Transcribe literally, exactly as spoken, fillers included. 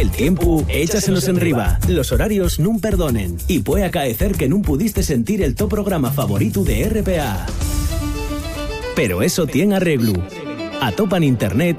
El tiempo, échasenos en riba. Los horarios nun perdonen. Y puede acaecer que nun pudiste sentir el to programa favorito de R P A. Pero eso tiene arreglo. Atopa en internet